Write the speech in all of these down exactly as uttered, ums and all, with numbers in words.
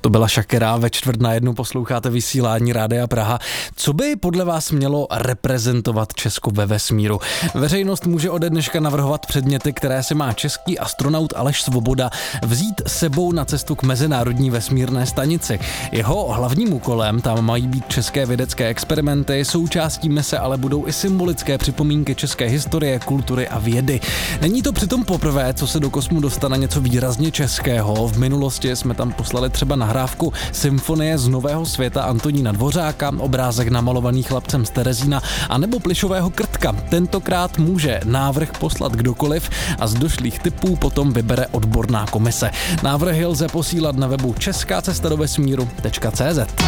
To byla Shakira, ve čtvrt na jednu posloucháte vysílání Rádia Praha. Co by podle vás mělo reprezentovat Česko ve vesmíru? Veřejnost může ode dneška navrhovat předměty, které si má český astronaut Aleš Svoboda vzít sebou na cestu k mezinárodní vesmírné stanici. Jeho hlavním úkolem tam mají být české vědecké experimenty, součástí mise ale budou i symbolické připomínky české historie, kultury a vědy. Není to přitom poprvé, co se do kosmu dostane něco výrazně českého. V minulosti jsme tam poslali třeba nahrávku Symfonie z Nového světa Antonína Dvořáka, obrázek namalovaný chlapcem z Terezína a nebo Plišového krtka. Tentokrát může návrh poslat kdokoliv a z došlých tipů potom vybere odborná komise. Návrhy lze posílat na webu česká cesta do vesmíru tečka cé zet.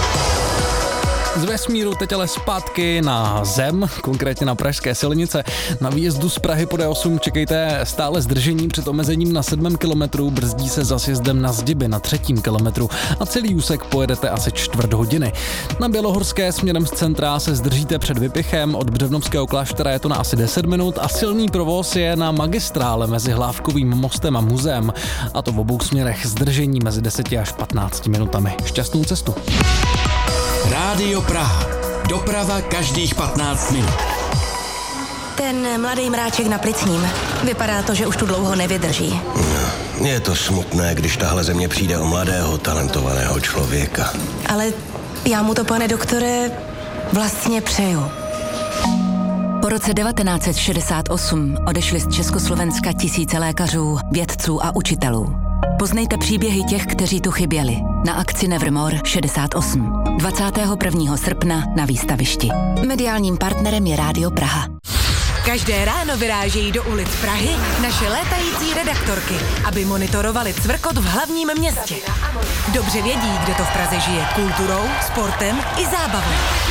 Z vesmíru teď ale zpátky na zem, konkrétně na pražské silnice. Na výjezdu z Prahy po D osm čekejte stále zdržení před omezením na sedmém kilometru, brzdí se za sjezdem na Zdiby na třetím kilometru a celý úsek pojedete asi čtvrt hodiny. Na Bělohorské směrem z centra se zdržíte před Vypichem, od Břevnovského kláštera je to na asi deset minut a silný provoz je na magistrále mezi Hlávkovým mostem a muzeem, a to v obou směrech zdržení mezi deseti až patnácti minutami. Šťastnou cestu. Rádio Praha. Doprava každých patnáct minut. Ten mladý mráček na Plicním. Vypadá to, že už tu dlouho nevydrží. No, je to smutné, když tahle země přijde o mladého, talentovaného člověka. Ale já mu to, pane doktore, vlastně přeju. Po roce devatenáct set šedesát osm odešli z Československa tisíce lékařů, vědců a učitelů. Poznejte příběhy těch, kteří tu chyběli. Na akci Nevermore šedesát osm. dvacátého prvního srpna na výstavišti. Mediálním partnerem je Rádio Praha. Každé ráno vyrážejí do ulic Prahy naše létající redaktorky, aby monitorovali cvrkot v hlavním městě. Dobře vědí, kde to v Praze žije kulturou, sportem i zábavou.